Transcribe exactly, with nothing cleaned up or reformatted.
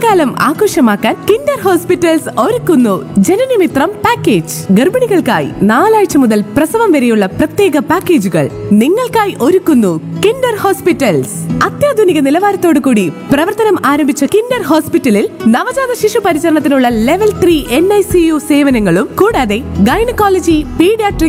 ഗർഭകാലം ആഘോഷമാക്കാൻ Kinder hospitals ഒരുക്കുന്നു ജനനമിത്രം പാക്കേജ്. ഗർഭിണികൾക്കായി നാലാഴ്ച മുതൽ പ്രസവം വരെയുള്ള പ്രത്യേക പാക്കേജുകൾ നിങ്ങൾക്കായി ഒരുക്കുന്നു കിൻഡർ ഹോസ്പിറ്റൽസ്. അത്യാധുനിക നിലവാരത്തോടു കൂടി പ്രവർത്തനം ആരംഭിച്ച കിൻഡർ ഹോസ്പിറ്റലിൽ നവജാത ശിശു പരിചരണത്തിനുള്ള level three N I C U സേവനങ്ങളും കൂടാതെ ഗൈനക്കോളജി, പീഡിയാട്രിക്സ്